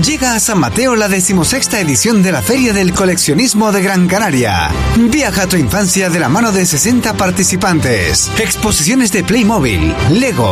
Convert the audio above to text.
Llega a San Mateo la 16ª edición de la Feria del Coleccionismo de Gran Canaria. Viaja a tu infancia de la mano de 60 participantes. Exposiciones de Playmobil, Lego,